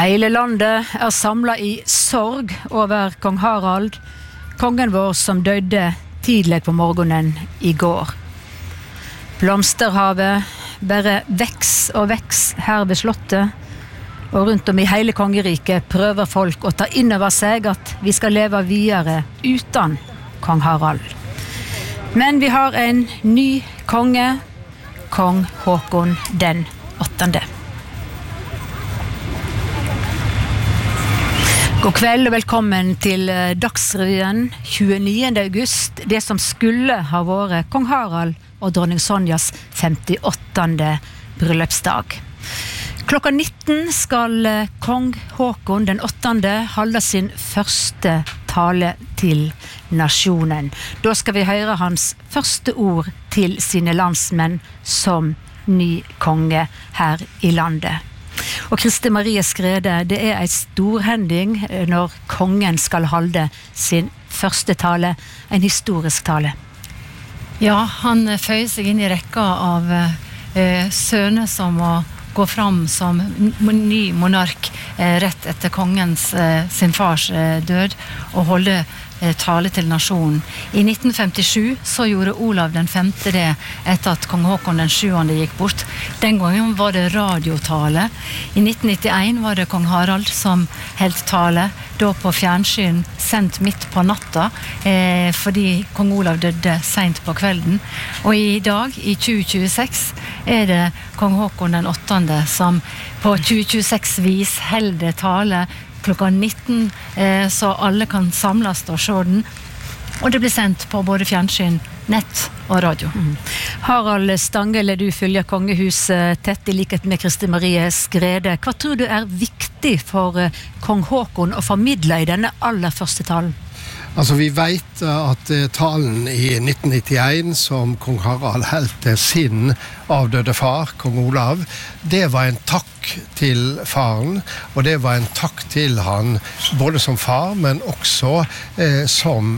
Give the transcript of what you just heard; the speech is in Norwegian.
Hele landet samlet i sorg over kong Harald, kongen vår som døde tidlig på morgenen i går. Blomsterhavet bare veks og veks her ved slottet, og rundt om i hele kongeriket prøver folk å ta inn over seg at vi skal leve videre uten kong Harald. Men vi har en ny konge, kong Håkon den 8. God kveld og velkommen til Dagsrevyen 29. august, det som skulle ha vært kong Harald og dronning Sonjas 58. bryllupsdag. Klokka 19 skal kong Håkon den 8. holde sin første tale til nasjonen. Da skal vi høre hans første ord til sine landsmenn som ny konge her i landet. Og Kristi Marie Skrede, det en storhending når kongen skal holde sin første tale, en historisk tale. Ja, han føyer seg inn i rekka av sønner som må gå fram som ny monark rett etter kongens sin fars død og holde tale til nasjonen. I 1957 så gjorde Olav den 5. det etter at kong Håkon den 7. gikk bort. Den gangen var det radiotale. I 1991 var det kong Harald som helt tale, da på fjernsyn sendt midt på natta, fordi kong Olav døde sent på kvelden. Og i dag, i 2026, det kong Håkon den 8. som på 2026 vis helde tale klokka 19, så alle kan samles og se den. Og det blir sendt på både fjernsyn, nett og radio. Harald Stanghelle, du følger kongehuset tett i likhet med Kristi Marie Skrede. Hva tror du viktig for kong Håkon å formidle i denne aller første talen? Altså, vi vet at talen i 1991 som kong Harald helt til sin avdøde far, kong Olav, det var en takk til faren, og det var en takk til han, både som far, men også som